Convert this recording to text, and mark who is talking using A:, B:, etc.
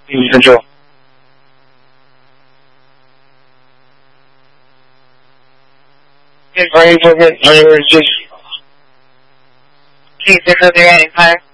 A: 1分钟。欢迎收听《朋友日记》。
B: Please enter the empire.